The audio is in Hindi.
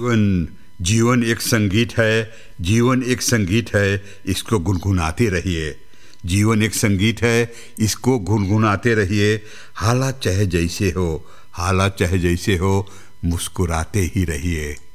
जीवन जीवन एक संगीत है, जीवन एक संगीत है, इसको गुनगुनाते रहिए। जीवन एक संगीत है, इसको गुनगुनाते रहिए। हालात चाहे जैसे हो, हालात चाहे जैसे हो, मुस्कुराते ही रहिए।